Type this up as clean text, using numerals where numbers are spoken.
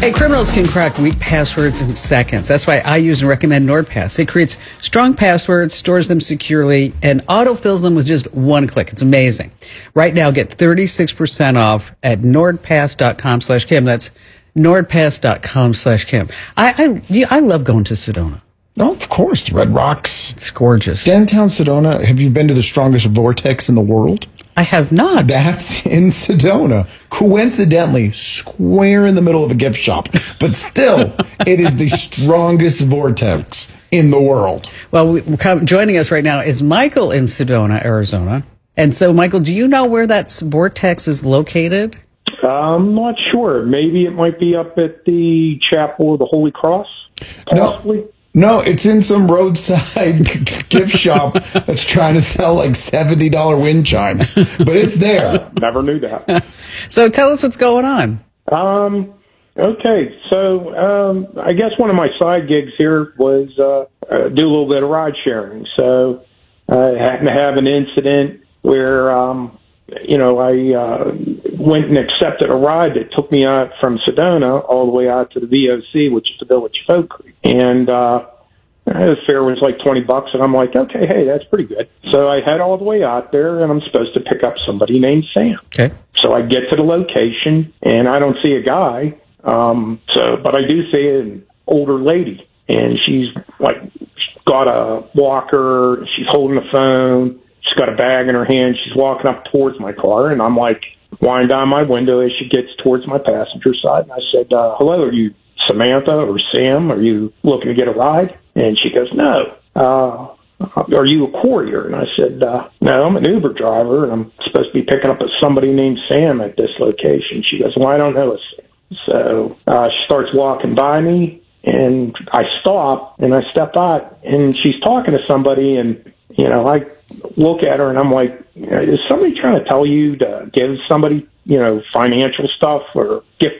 Hey, criminals can crack weak passwords in seconds. That's why I use and recommend NordPass. It creates strong passwords, stores them securely, and autofills them with just one click. It's amazing. Right now, get 36% off at nordpass.com/Kim. That's nordpass.com/Kim. I love going to Sedona. Oh, of course. Red Rocks. It's gorgeous. Downtown Sedona. Have you been to the strongest vortex in the world? I have not. That's in Sedona. Coincidentally, square in the middle of a gift shop. But still, it is the strongest vortex in the world. Well, joining us right now is Michael in Sedona, Arizona. And so, Michael, do you know where that vortex is located? I'm not sure. Maybe it might be up at the Chapel of the Holy Cross, possibly. No, it's in some roadside gift shop that's trying to sell like $70 wind chimes. But it's there. Never knew that. So tell us what's going on. Okay, so I guess one of my side gigs here was do a little bit of ride sharing. So I happened to have an incident where, I went and accepted a ride that took me out from Sedona all the way out to the VOC, which is the Village of Oak Creek. And the fare was like $20, and I'm like, okay, hey, that's pretty good. So I head all the way out there, and I'm supposed to pick up somebody named Sam. Okay. So I get to the location, and I don't see a guy, but I do see an older lady, and she's like got a walker, she's holding a phone, she's got a bag in her hand, she's walking up towards my car, and I'm like, wind down my window as she gets towards my passenger side. And I said, hello, are you Samantha or Sam? Are you looking to get a ride? And she goes, no. Are you a courier? And I said, no, I'm an Uber driver, and I'm supposed to be picking up somebody named Sam at this location. She goes, well, I don't know a Sam. So she starts walking by me, and I stop, and I step out, and she's talking to somebody, and I look at her and I'm like, is somebody trying to tell you to give somebody, financial stuff or gift